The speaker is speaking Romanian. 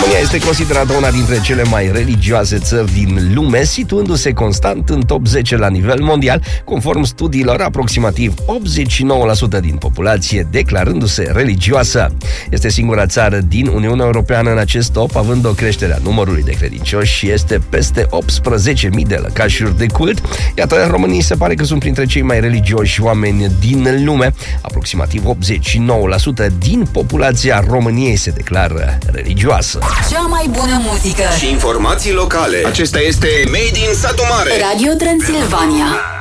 România este considerată una dintre cele mai religioase țări din lume, situându-se constant în top 10 la nivel mondial, conform studiilor, aproximativ 89% din populație declarându-se religioasă. Este singura țară din Uniunea Europeană în acest top, având o creștere a numărului de credincioși și este peste 18.000 de lăcașuri de cult. Iată, românii se pare că sunt printre cei mai religioși oameni din lume. Aproximativ 89% din populația României se declară religioasă. Cea mai bună muzică și informații locale. Acesta este Made in Satu Mare, Radio Transilvania.